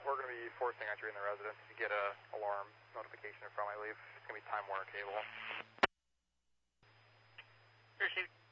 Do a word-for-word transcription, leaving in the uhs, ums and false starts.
we're going to be forcing entry in the residence to get a alarm notification from, I believe. It's going to be Time Warner Cable. Pursuit.